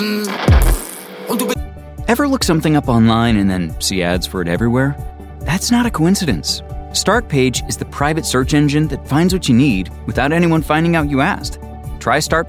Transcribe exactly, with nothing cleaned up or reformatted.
Ever look something up online and then see ads for it everywhere? That's not a coincidence. Startpage is the private search engine that finds what you need without anyone finding out you asked. Try Startpage